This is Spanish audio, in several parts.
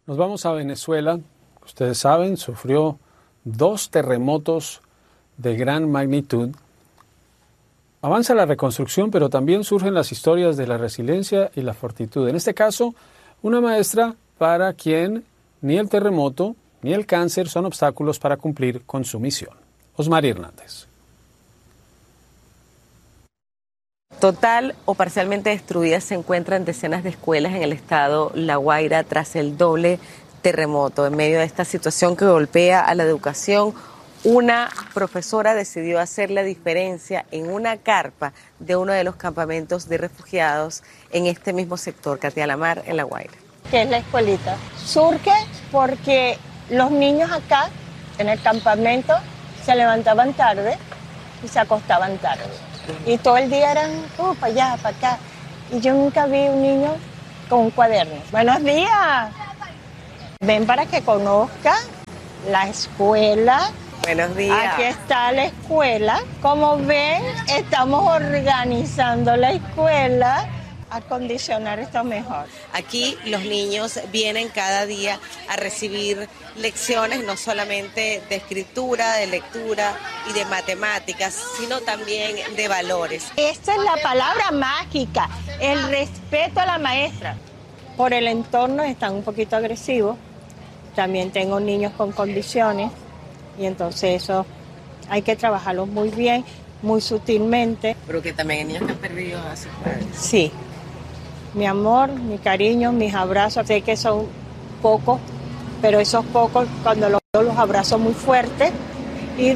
Nos vamos a Venezuela. Ustedes saben, sufrió 2 terremotos de gran magnitud. Avanza la reconstrucción, pero también surgen las historias de la resiliencia y la fortitud. En este caso, una maestra para quien ni el terremoto ni el cáncer son obstáculos para cumplir con su misión. Osmari Hernández. Total o parcialmente destruidas se encuentran decenas de escuelas en el estado La Guaira tras el doble terremoto. En medio de esta situación que golpea a la educación, una profesora decidió hacer la diferencia en una carpa de uno de los campamentos de refugiados en este mismo sector, Katia Lamar, en La Guaira. ¿Qué es la escuelita? Surge porque los niños acá, en el campamento, se levantaban tarde y se acostaban tarde. Y todo el día eran para allá, para acá. Y yo nunca vi un niño con un cuaderno. ¡Buenos días! Ven para que conozca la escuela. Buenos días. Aquí está la escuela. Como ven, estamos organizando la escuela. Acondicionar esto mejor. Aquí los niños vienen cada día a recibir lecciones no solamente de escritura, de lectura y de matemáticas, sino también de valores. Esta es la palabra mágica, el respeto a la maestra. Por el entorno están un poquito agresivos. También tengo niños con condiciones y entonces eso hay que trabajarlo muy bien, muy sutilmente. Pero que también hay niños que han perdido a sus padres. Sí. Mi amor, mi cariño, mis abrazos, sé que son pocos, pero esos pocos cuando los abrazo muy fuerte y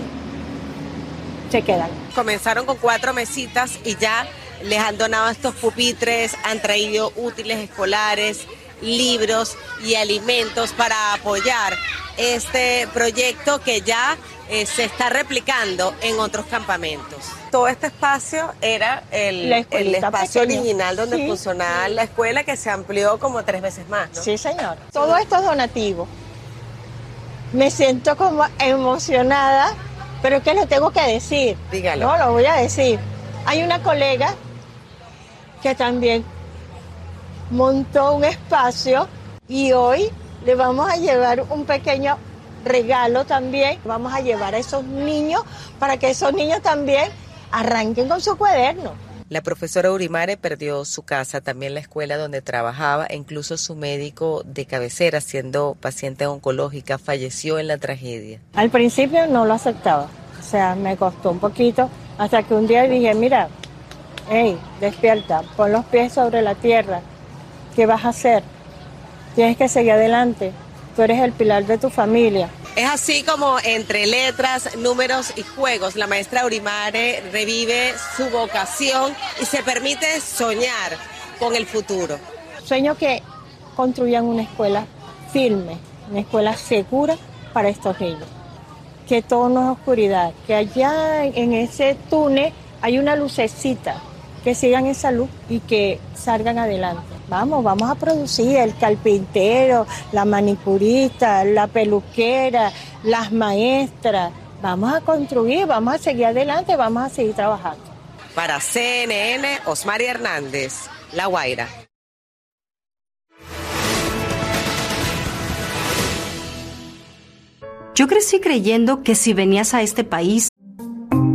se quedan. Comenzaron con 4 mesitas y ya les han donado estos pupitres, han traído útiles escolares, libros y alimentos para apoyar este proyecto que ya se está replicando en otros campamentos. Todo este espacio era el espacio pequeña. original donde Sí, funcionaba la escuela, que se amplió como 3 veces más, ¿no? Sí, señor. Todo esto es donativo. Me siento como emocionada, pero ¿qué le tengo que decir? Dígalo. No, lo voy a decir. Hay una colega que también montó un espacio y hoy le vamos a llevar un pequeño regalo también. Vamos a llevar a esos niños para que esos niños también arranquen con su cuaderno. La profesora Urimare perdió su casa, también la escuela donde trabajaba, e incluso su médico de cabecera, siendo paciente oncológica, falleció en la tragedia. Al principio no lo aceptaba, o sea, me costó un poquito, hasta que un día dije, mira, hey, despierta, pon los pies sobre la tierra, ¿qué vas a hacer? Tienes que seguir adelante, tú eres el pilar de tu familia. Es así como entre letras, números y juegos, la maestra Urimare revive su vocación y se permite soñar con el futuro. Sueño que construyan una escuela firme, una escuela segura para estos niños. Que todo no es oscuridad, que allá en ese túnel hay una lucecita, que sigan esa luz y que salgan adelante. Vamos a producir el carpintero, la manicurista, la peluquera, las maestras. Vamos a construir, vamos a seguir adelante, vamos a seguir trabajando. Para CNN, Osmari Hernández, La Guaira. Yo crecí creyendo que si venías a este país